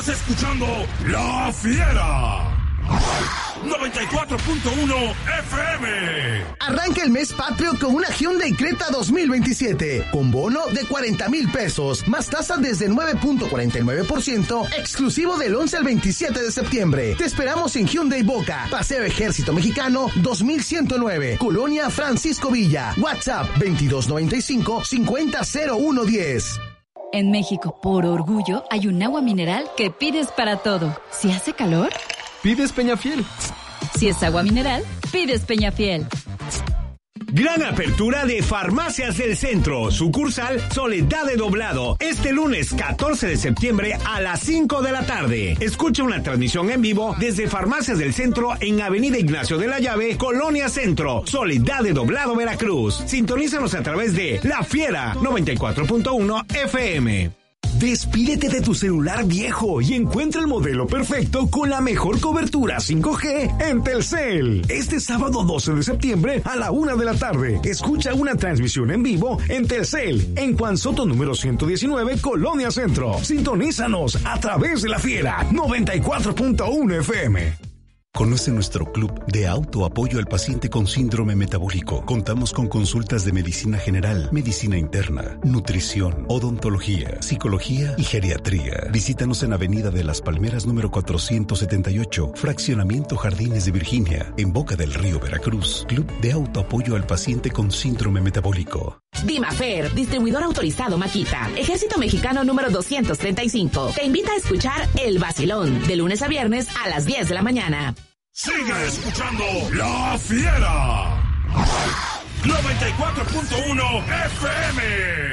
Estás escuchando La Fiera 94.1 FM. Arranca el mes patrio con una Hyundai Creta 2027 con bono de 40,000 pesos más tasa desde 9.49% exclusivo del 11 al 27 de septiembre. Te esperamos en Hyundai Boca, Paseo Ejército Mexicano 2109, Colonia Francisco Villa. WhatsApp 2295-500110. En México, por orgullo, hay un agua mineral que pides para todo. Si hace calor, pides Peñafiel. Si es agua mineral, pides Peñafiel. Gran apertura de Farmacias del Centro, sucursal Soledad de Doblado, este lunes 14 de septiembre a las 5 de la tarde. Escucha una transmisión en vivo desde Farmacias del Centro en Avenida Ignacio de la Llave, Colonia Centro, Soledad de Doblado, Veracruz. Sintonízanos a través de La Fiera 94.1 FM. Despídete de tu celular viejo y encuentra el modelo perfecto con la mejor cobertura 5G en Telcel. Este sábado 12 de septiembre a la 1 de la tarde, escucha una transmisión en vivo en Telcel, en Juan Soto número 119, Colonia Centro. Sintonízanos a través de La Fiera 94.1 FM. Conoce nuestro club de autoapoyo al paciente con síndrome metabólico. Contamos con consultas de medicina general, medicina interna, nutrición, odontología, psicología y geriatría. Visítanos en Avenida de las Palmeras número 478, Fraccionamiento Jardines de Virginia, en Boca del Río, Veracruz. Club de autoapoyo al paciente con síndrome metabólico. Dimafer, distribuidor autorizado Makita, Ejército Mexicano número 235. Te invita a escuchar El Vacilón, de lunes a viernes a las 10 de la mañana. Sigue escuchando La Fiera 94.1 FM.